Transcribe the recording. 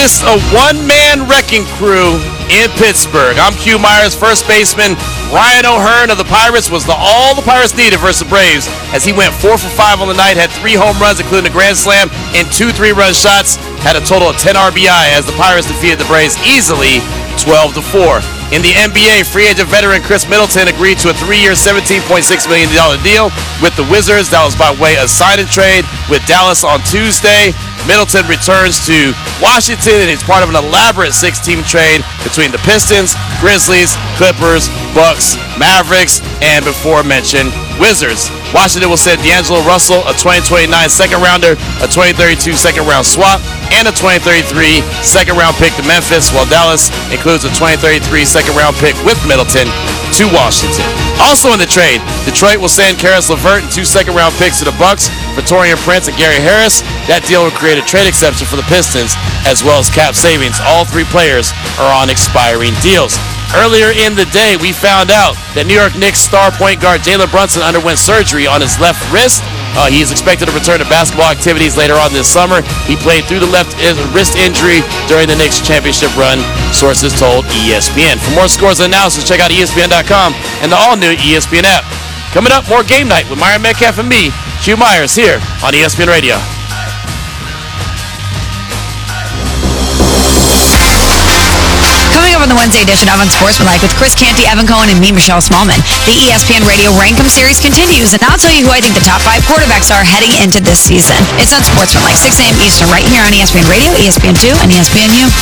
exists a one-man wrecking crew in Pittsburgh. I'm Q Myers. First baseman Ryan O'Hearn of the Pirates was all the Pirates needed versus the Braves, as he went 4 for 5 on the night, had 3 home runs, including a grand slam, and 2 3-run shots, had a total of 10 RBI as the Pirates defeated the Braves easily 12-4. In the NBA, free agent veteran Chris Middleton agreed to a 3-year, $17.6 million deal with the Wizards. That was by way of sign and trade with Dallas on Tuesday. Middleton returns to Washington, and he's part of an elaborate 6-team trade between the Pistons, Grizzlies, Clippers, Bucks, Mavericks, and before-mentioned Wizards. Washington will send D'Angelo Russell, a 2029 second-rounder, a 2032 second-round swap, and a 2033 second-round pick to Memphis, while Dallas includes a 2033 second-round pick with Middleton to Washington. Also in the trade, Detroit will send Karis LeVert and 2 second-round picks to the Bucks for Taurean Prince and Gary Harris. That deal will create a trade exception for the Pistons, as well as cap savings. All 3 players are on expiring deals. Earlier in the day, we found out that New York Knicks star point guard Jalen Brunson underwent surgery on his left wrist. He is expected to return to basketball activities later on this summer. He played through the left wrist injury during the Knicks championship run, sources told ESPN. For more scores and analysis, check out ESPN.com and the all-new ESPN app. Coming up, more Game Night with Myron Metcalf and me, Q Myers, here on ESPN Radio. Coming up on the Wednesday edition of Unsportsmanlike with Chris Canty, Evan Cohen, and me, Michelle Smallman. The ESPN Radio Rankum series continues, and I'll tell you who I think the top 5 quarterbacks are heading into this season. It's Unsportsmanlike, 6 a.m. Eastern, right here on ESPN Radio, ESPN2, and ESPNU.